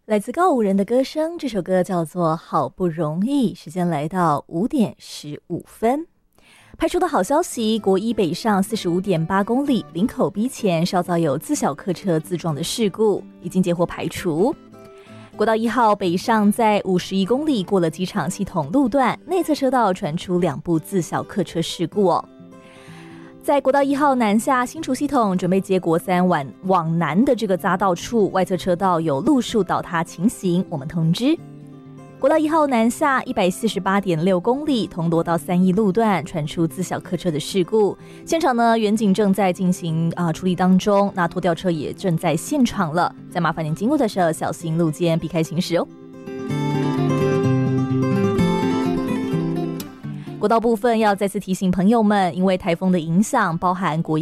来自告五人的歌声，这首歌叫做《好不容易》。时间来到5点15分。派出的好消息，国一北上45.8公里林口 B 前稍早有自小客车自撞的事故，已经结获排除。国道1号北上在51公里过了机场系统路段，内侧车道传出2部自小客车事故哦。在国道1号南下新竹系统准备接国3往南的这个匝道处，外侧车道有路树倒塌情形，我们通知。国道1号南下148.6公里铜锣到3义路段传出自小客车的事故，现场呢员警正在进行处理当中，那拖吊车也正在现场了，再麻烦您经过的时候小心路肩，避开行驶哦。国道部分要再次提醒朋友们，因为台风的影响，包含国